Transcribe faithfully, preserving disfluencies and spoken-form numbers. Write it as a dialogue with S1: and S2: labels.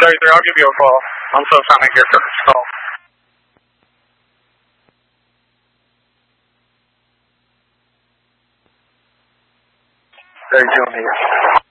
S1: thirty-three, I'll give you a call. I'm so sorry to hear your call. thirty-two, I'm here.